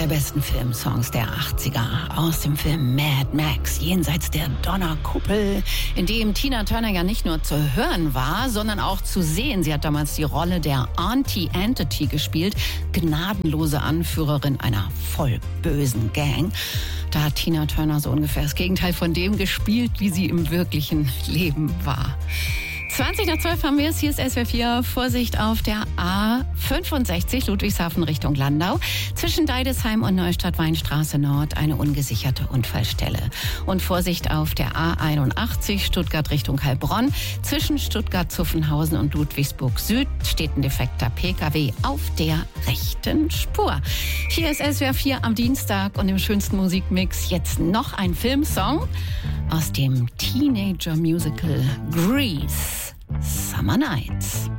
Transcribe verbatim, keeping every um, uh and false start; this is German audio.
besten Filmsongs der achtziger aus dem Film Mad Max, Jenseits der Donnerkuppel, in dem Tina Turner ja nicht nur zu hören war, sondern auch zu sehen. Sie hat damals die Rolle der Auntie Entity gespielt, gnadenlose Anführerin einer voll bösen Gang. Da hat Tina Turner so ungefähr das Gegenteil von dem gespielt, wie sie im wirklichen Leben war. zwanzig nach zwölf haben wir es, hier ist S W R vier. Vorsicht auf der A fünfundsechzig Ludwigshafen Richtung Landau. Zwischen Deidesheim und Neustadt-Weinstraße Nord eine ungesicherte Unfallstelle. Und Vorsicht auf der A einundachtzig Stuttgart Richtung Heilbronn. Zwischen Stuttgart-Zuffenhausen und Ludwigsburg Süd steht ein defekter P K W auf der rechten Spur. Hier ist S W R vier am Dienstag und im schönsten Musikmix jetzt noch ein Filmsong aus dem Teenager-Musical Grease. Summer Nights.